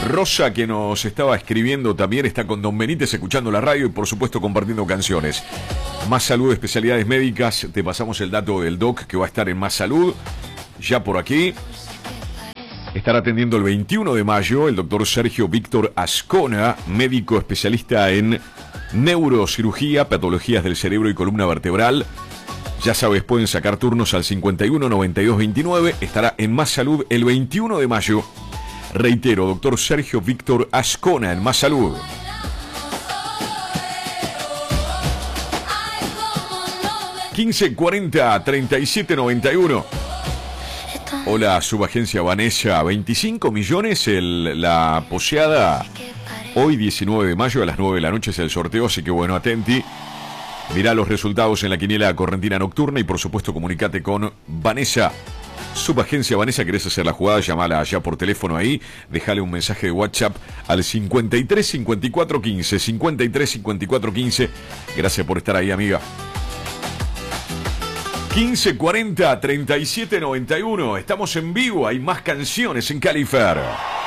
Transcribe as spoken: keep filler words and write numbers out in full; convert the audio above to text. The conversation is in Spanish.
Rosa, que nos estaba escribiendo también, está con Don Benítez escuchando la radio y por supuesto compartiendo canciones. Más Salud, especialidades médicas. Te pasamos el dato del doc que va a estar en Más Salud, ya por aquí. Estará atendiendo el veintiuno de mayo el doctor Sergio Víctor Ascona, médico especialista en neurocirugía, patologías del cerebro y columna vertebral. Ya sabes, pueden sacar turnos al cincuenta y uno noventa y dos veintinueve. Estará en Más Salud el veintiuno de mayo. Reitero, doctor Sergio Víctor Ascona en Más Salud. quince cuarenta treinta y siete noventa y uno. Hola, subagencia Vanessa. veinticinco millones el, la poseada. Hoy diecinueve de mayo a las nueve de la noche es el sorteo, así que bueno, atenti. Mirá los resultados en la quiniela correntina nocturna y por supuesto comunicate con Vanessa. Subagencia Vanessa, ¿querés hacer la jugada? Llamala allá por teléfono ahí, dejale un mensaje de WhatsApp al cincuenta y tres cincuenta y cuatro quince, cincuenta y tres cincuenta y cuatro quince. Gracias por estar ahí, amiga. quince cuarenta treinta y siete noventa y uno. Estamos en vivo, hay más canciones en Califer.